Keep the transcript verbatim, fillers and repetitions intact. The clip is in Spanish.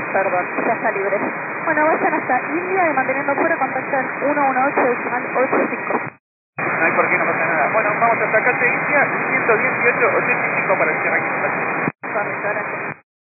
Perdón, ya está libre. Bueno, vayan hasta India y manteniendo fuera contactan ciento dieciocho decimal ochenta y cinco. No hay por qué, no pasa nada. Bueno, vamos hasta calle India, ciento dieciocho ochenta y cinco para el cierre aquí.